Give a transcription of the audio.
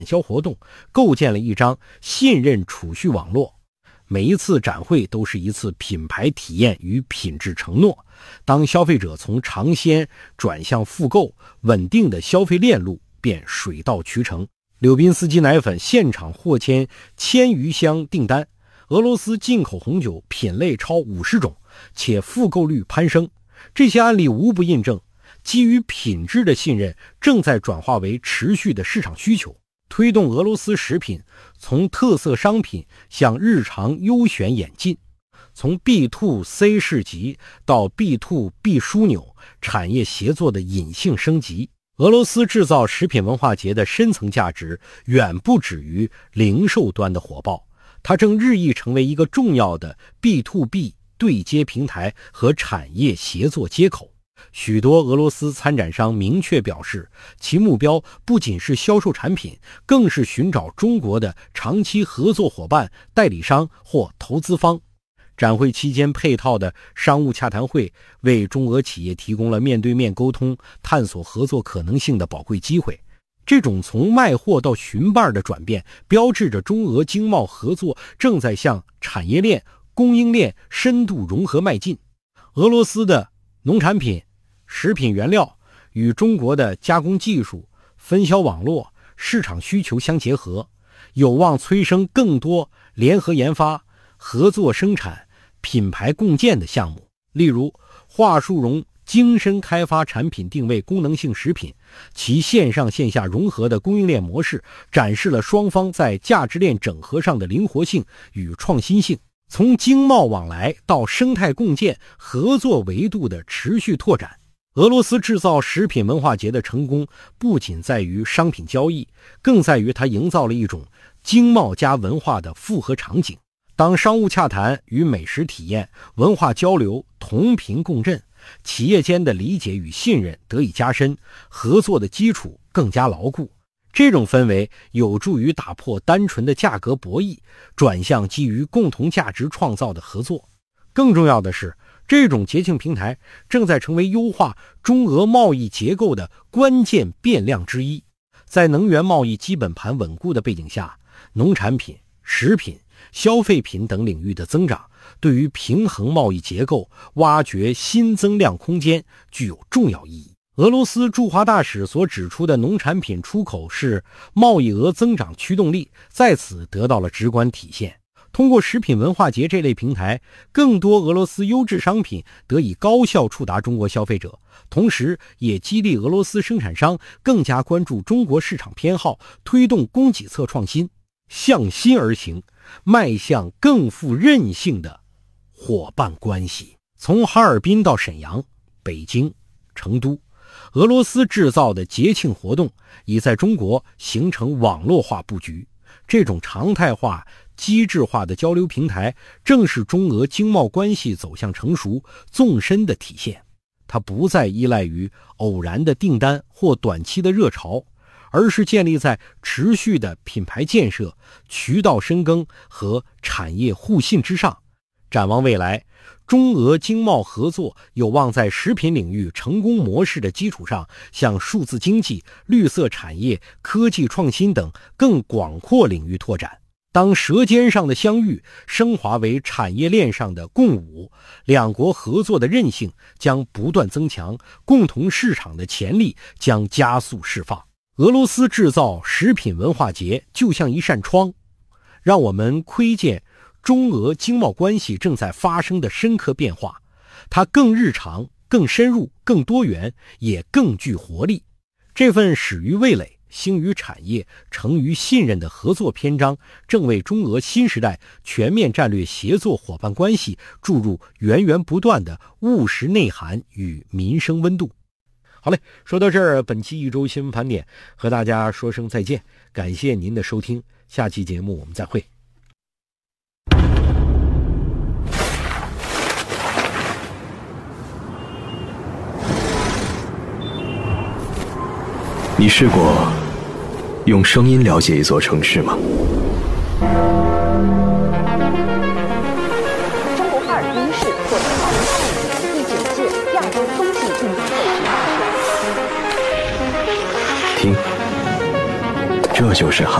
销活动构建了一张信任储蓄网络。每一次展会都是一次品牌体验与品质承诺。当消费者从尝鲜转向复购，稳定的消费链路便水到渠成。柳宾斯基奶粉现场获签1000余箱订单，俄罗斯进口红酒品类超50种，且复购率攀升。这些案例无不印证，基于品质的信任正在转化为持续的市场需求，推动俄罗斯食品从特色商品向日常优选演进，从 B2C 市集到 B2B 枢纽，产业协作的隐性升级。俄罗斯制造食品文化节的深层价值远不止于零售端的火爆，它正日益成为一个重要的 B2B 对接平台和产业协作接口。许多俄罗斯参展商明确表示，其目标不仅是销售产品，更是寻找中国的长期合作伙伴、代理商或投资方。展会期间配套的商务洽谈会为中俄企业提供了面对面沟通、探索合作可能性的宝贵机会。这种从卖货到寻伴的转变，标志着中俄经贸合作正在向产业链、供应链深度融合迈进。俄罗斯的农产品、食品原料与中国的加工技术、分销网络、市场需求相结合，有望催生更多联合研发、合作生产、品牌共建的项目。例如，华树荣精深开发产品定位功能性食品，其线上线下融合的供应链模式展示了双方在价值链整合上的灵活性与创新性。从经贸往来到生态共建合作维度的持续拓展。俄罗斯制造食品文化节的成功不仅在于商品交易，更在于它营造了一种经贸加文化的复合场景。当商务洽谈与美食体验、文化交流同频共振，企业间的理解与信任得以加深，合作的基础更加牢固。这种氛围有助于打破单纯的价格博弈，转向基于共同价值创造的合作。更重要的是，这种节庆平台正在成为优化中俄贸易结构的关键变量之一。在能源贸易基本盘稳固的背景下，农产品、食品、消费品等领域的增长，对于平衡贸易结构、挖掘新增量空间具有重要意义。俄罗斯驻华大使所指出的农产品出口是贸易额增长驱动力，在此得到了直观体现。通过食品文化节这类平台，更多俄罗斯优质商品得以高效触达中国消费者，同时也激励俄罗斯生产商更加关注中国市场偏好，推动供给侧创新，向心而行，迈向更富韧性的伙伴关系。从哈尔滨到沈阳、北京、成都，俄罗斯制造的节庆活动已在中国形成网络化布局。这种常态化、机制化的交流平台，正是中俄经贸关系走向成熟、纵深的体现。它不再依赖于偶然的订单或短期的热潮，而是建立在持续的品牌建设、渠道深耕和产业互信之上。展望未来，中俄经贸合作有望在食品领域成功模式的基础上，向数字经济、绿色产业、科技创新等更广阔领域拓展。当舌尖上的相遇升华为产业链上的共舞，两国合作的韧性将不断增强，共同市场的潜力将加速释放。俄罗斯制造食品文化节就像一扇窗，让我们窥见中俄经贸关系正在发生的深刻变化，它更日常、更深入、更多元，也更具活力。这份始于味蕾、兴于产业、成于信任的合作篇章，正为中俄新时代全面战略协作伙伴关系注入源源不断的务实内涵与民生温度。好嘞，说到这儿，本期一周新闻盘点和大家说声再见，感谢您的收听，下期节目我们再会。 你试过用声音了解一座城市吗？ 中国哈尔滨市获得2025年第9届亚洲冬季运动会。 听， 这就是海。